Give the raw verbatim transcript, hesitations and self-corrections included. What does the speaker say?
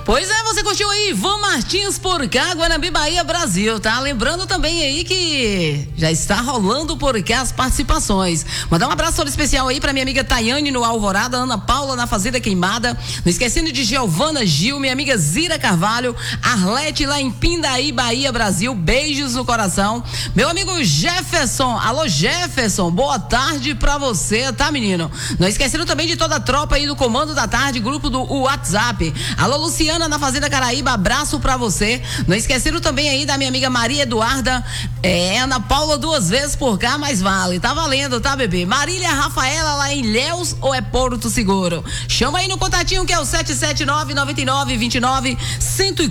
Pois é, você curtiu aí Ivan Martins por cá, Guanambi, Bahia, Brasil, tá? Lembrando também aí que já está rolando por cá as participações. Mandar um abraço todo especial aí pra minha amiga Tayane no Alvorada, Ana Paula na Fazenda Queimada, não esquecendo de Giovana Gil, minha amiga Zira Carvalho, Arlete lá em Pindaí, Bahia, Brasil, beijos no coração. Meu amigo Jefferson, alô Jefferson, boa tarde pra você, tá, menino? Não esquecendo também de toda a tropa aí do Comando da Tarde, grupo do WhatsApp. Alô Luciana na Fazenda Caraíba, abraço pra você. Não esquecendo também aí da minha amiga Maria Eduarda, é, Ana Paula duas vezes por cá, mas vale, tá valendo, tá, bebê? Marília Rafaela lá em Ilhéus ou é Porto Seguro? Chama aí no contatinho que é o sete sete nove, nove nove, dois nove, um zero